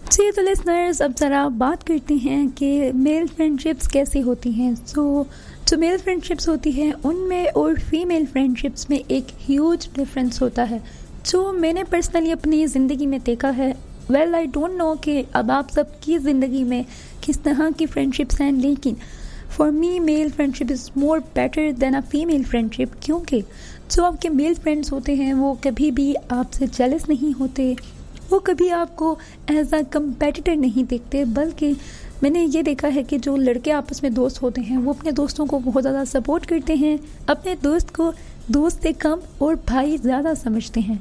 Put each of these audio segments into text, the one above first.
जी तो लिसनर्स, अब ज़रा बात करते हैं कि मेल फ्रेंडशिप्स कैसी होती हैं। जो मेल फ्रेंडशिप्स होती हैं उनमें और फीमेल फ्रेंडशिप्स में एक ह्यूज डिफरेंस होता है जो मैंने पर्सनली अपनी ज़िंदगी में देखा है। वेल आई डोंट नो कि अब आप सबकी ज़िंदगी में किस तरह की फ्रेंडशिप्स हैं, लेकिन for me mail friendship is more better than a female friendship, क्योंकि जो आपके मेल फ्रेंड्स होते हैं वो कभी भी आपसे जेलस नहीं होते, वो कभी आपको एज अ कंपेटिटर नहीं देखते, बल्कि मैंने ये देखा है कि जो लड़के आपस में दोस्त होते हैं वो अपने दोस्तों को बहुत ज़्यादा सपोर्ट करते हैं, अपने दोस्त को दोस्त से कम और भाई ज़्यादा समझते हैं।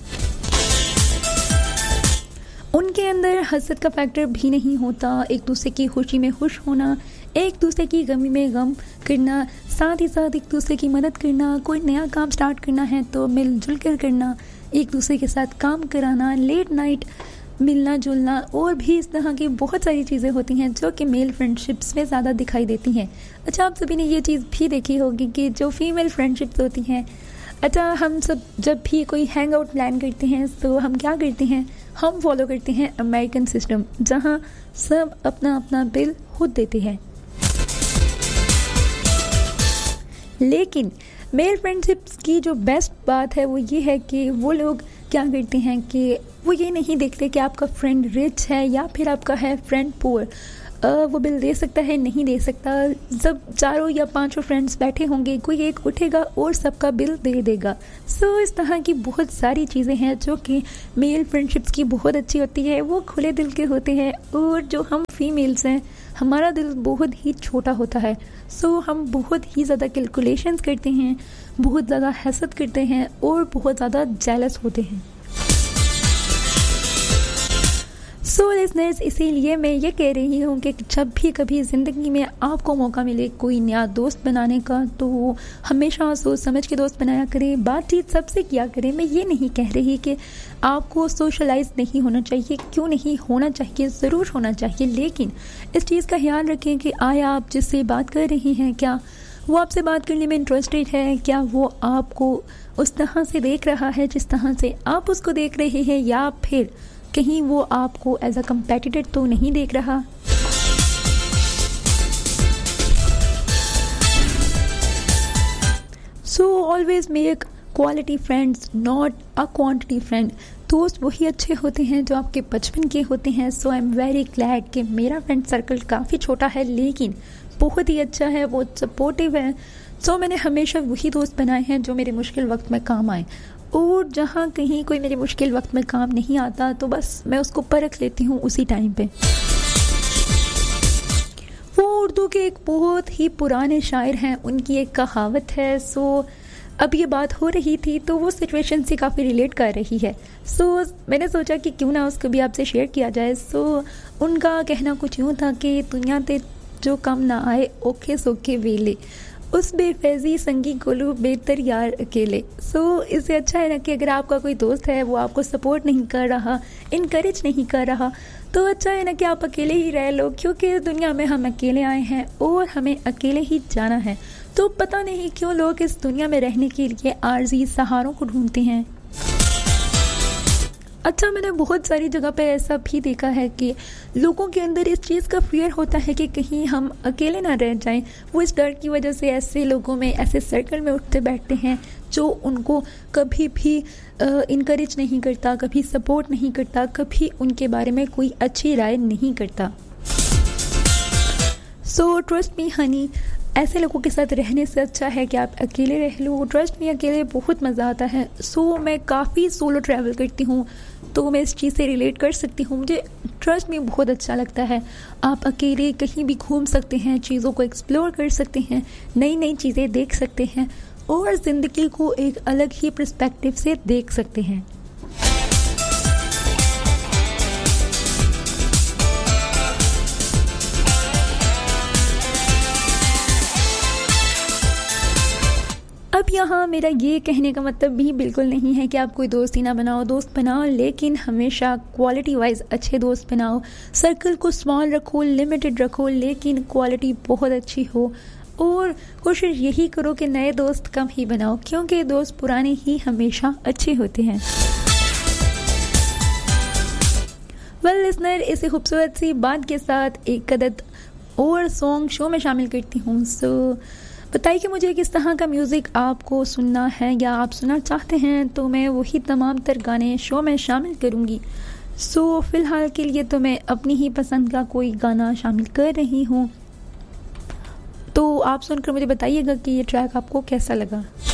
उनके अंदर हसद का फैक्टर भी नहीं होता, एक दूसरे की खुशी में खुश होना, एक दूसरे की गमी में गम करना, साथ ही साथ एक दूसरे की मदद करना, कोई नया काम स्टार्ट करना है तो मिलजुल कर करना, एक दूसरे के साथ काम कराना, लेट नाइट मिलना जुलना, और भी इस तरह की बहुत सारी चीज़ें होती हैं जो कि मेल फ्रेंडशिप्स में ज़्यादा दिखाई देती हैं। अच्छा, आप सभी ने ये चीज़ भी देखी होगी कि जो फीमेल फ्रेंडशिप्स होती हैं, अच्छा हम सब जब भी कोई हैंग आउट प्लान करते हैं तो हम क्या करते हैं, हम फॉलो करते हैं अमेरिकन सिस्टम, जहाँ सब अपना अपना बिल खुद देते हैं। लेकिन मेल फ्रेंडशिप्स की जो बेस्ट बात है वो ये है कि वो लोग क्या करते हैं कि वो ये नहीं देखते कि आपका फ्रेंड रिच है या फिर आपका है फ्रेंड पुअर, वो बिल दे सकता है नहीं दे सकता। जब 4 या 5 फ्रेंड्स बैठे होंगे, कोई एक उठेगा और सबका बिल दे देगा। सो इस तरह की बहुत सारी चीज़ें हैं जो कि मेल फ्रेंडशिप्स की बहुत अच्छी होती है, वो खुले दिल के होते हैं। और जो हम फीमेल्स हैं हमारा दिल बहुत ही छोटा होता है, सो हम बहुत ही ज़्यादा कैलकुलेशंस करते हैं, बहुत ज़्यादा हसद करते हैं और बहुत ज़्यादा जेलस होते हैं। सो लिसनर्स, इसीलिए मैं ये कह रही हूँ कि जब भी कभी ज़िंदगी में आपको मौका मिले कोई नया दोस्त बनाने का, तो हमेशा सोच समझ के दोस्त बनाया करें, बातचीत सबसे किया करें। मैं ये नहीं कह रही कि आपको सोशलाइज नहीं होना चाहिए, क्यों नहीं होना चाहिए, ज़रूर होना चाहिए, लेकिन इस चीज़ का ख्याल रखें कि आया आप जिससे बात कर रही हैं क्या वो आपसे बात करने में इंटरेस्टेड है, क्या वो आपको उस तरह से देख रहा है जिस तरह से आप उसको देख रहे हैं, या फिर कहीं वो आपको एज अ कंपेटिटर तो नहीं देख रहा। So always make quality friends, not a quantity friend. दोस्त वही अच्छे होते हैं जो आपके बचपन के होते हैं। सो आई एम वेरी ग्लैड कि मेरा फ्रेंड सर्कल काफ़ी छोटा है लेकिन बहुत ही अच्छा है, बहुत सपोर्टिव है। सो मैंने हमेशा वही दोस्त बनाए हैं जो मेरे मुश्किल वक्त में काम आए, और जहाँ कहीं कोई मेरे मुश्किल वक्त में काम नहीं आता तो बस मैं उसको परख लेती हूँ उसी टाइम पे। वो उर्दू के एक बहुत ही पुराने शायर हैं, उनकी एक कहावत है। सो अब ये बात हो रही थी तो वो सिचुएशन से काफ़ी रिलेट कर रही है। सो मैंने सोचा कि क्यों ना उसको भी आपसे शेयर किया जाए। सो उनका कहना कुछ यूँ था कि दुनिया ते जो कम ना आए औखे सौखे वेले, उस बेफैजी संगी गोलू बेहतर यार अकेले। सो इससे अच्छा है ना कि अगर आपका कोई दोस्त है वो आपको सपोर्ट नहीं कर रहा, इनकरेज नहीं कर रहा, तो अच्छा है ना कि आप अकेले ही रह लो, क्योंकि दुनिया में हम अकेले आए हैं और हमें अकेले ही जाना है। तो पता नहीं क्यों लोग इस दुनिया में रहने के लिए आर्जी सहारों को ढूंढते हैं। अच्छा, मैंने बहुत सारी जगह पे ऐसा भी देखा है कि लोगों के अंदर इस चीज़ का फियर होता है कि कहीं हम अकेले ना रह जाएं। वो इस डर की वजह से ऐसे लोगों में, ऐसे सर्कल में उठते बैठते हैं जो उनको कभी भी इनकरेज नहीं करता, कभी सपोर्ट नहीं करता, कभी उनके बारे में कोई अच्छी राय नहीं करता। सो ट्रस्ट मी हनी, ऐसे लोगों के साथ रहने से अच्छा है कि आप अकेले रह लो। ट्रस्ट मी, अकेले बहुत मज़ा आता है। सो मैं काफ़ी सोलो ट्रैवल करती हूँ तो मैं इस चीज़ से रिलेट कर सकती हूँ। मुझे ट्रस्ट मी बहुत अच्छा लगता है। आप अकेले कहीं भी घूम सकते हैं, चीज़ों को एक्सप्लोर कर सकते हैं, नई नई चीज़ें देख सकते हैं और ज़िंदगी को एक अलग ही पर्सपेक्टिव से देख सकते हैं। अब यहाँ मेरा ये कहने का मतलब भी बिल्कुल नहीं है कि आप कोई दोस्त ही ना बनाओ, दोस्त बनाओ, लेकिन हमेशा क्वालिटी वाइज अच्छे दोस्त बनाओ। सर्कल को स्मॉल रखो, लिमिटेड रखो, लेकिन क्वालिटी बहुत अच्छी हो। और कोशिश यही करो कि नए दोस्त कम ही बनाओ, क्योंकि दोस्त पुराने ही हमेशा अच्छे होते हैं। वेल लिसनर, इसी खूबसूरत सी बात के साथ एक अदद और सॉन्ग शो में शामिल करती हूँ। सो बताइए कि मुझे किस तरह का म्यूज़िक आपको सुनना है या आप सुनना चाहते हैं, तो मैं वही तमाम तर गाने शो में शामिल करूँगी। सो फ़िलहाल के लिए तो मैं अपनी ही पसंद का कोई गाना शामिल कर रही हूँ, तो आप सुनकर मुझे बताइएगा कि ये ट्रैक आपको कैसा लगा।